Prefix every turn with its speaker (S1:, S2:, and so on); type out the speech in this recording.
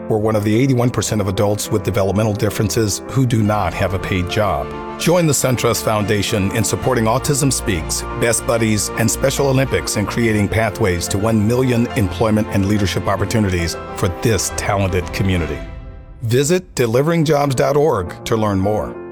S1: We're one of the 81% of adults with developmental differences who do not have a paid job. Join the SunTrust Foundation in supporting Autism Speaks, Best Buddies, and Special Olympics in creating pathways to 1 million employment and leadership opportunities for this talented community. Visit deliveringjobs.org to learn more.